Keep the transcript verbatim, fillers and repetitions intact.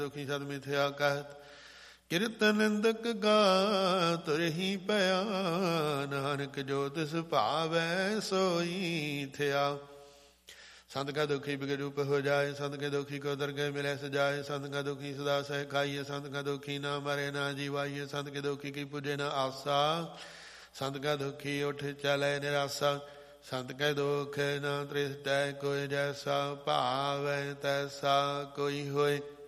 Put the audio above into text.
ਦੁਖੀ ਸਦ ਮਿਥਿਆ ਕਹਿਤ। ਕਿਰਤ ਨਿੰਦਕ ਗਾ ਤੁਰਹੀ ਪਿਆ, ਨਾਨਕ ਜੋ ਤਿਸ ਭਾਵੈ ਸੋਈ ਥਿਆ। ਸੰਤ ਕਾ ਦੁਖੀ ਬਿਗੜ ਰੂਪ ਹੋ ਜਾਏ, ਸੰਤ ਕੇ ਦੁਖੀ ਕੋ ਦਰਗਹਿ ਮਿਲੈ ਸਜਾਏ। ਸੰਤ ਕਾ ਦੁਖੀ ਸਦਾ ਸਹਿ ਖਾਈਏ, ਸੰਤ ਕਾ ਦੁਖੀ ਨਾ ਮਰੇ ਨਾ ਜੀਵਾਈਏ। ਸੰਤ ਕੇ ਦੁਖੀ ਕੀ ਪੁਜੇ ਨਾ ਆਸਾ, ਸੰਤ ਕਾ ਦੁਖੀ ਉਠ ਚਲੈ ਨਿਰਾਸਾ। ਸੰਤ ਕੈ ਦੁਖ ਨਾ ਤ੍ਰਿਸਟੈ ਕੋਈ ਜੈਸਾ, ਭਾਵੈ ਤੈਸਾ ਕੋਈ ਹੋਏ।